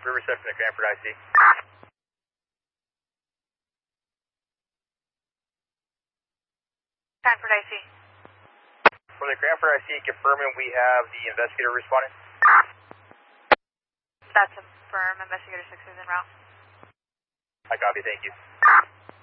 Riverside from the Cranford IC. Cranford IC. From the Cranford IC, confirming we have the investigator responding. That's a firm. Investigator 6 is en route. I copy, thank you.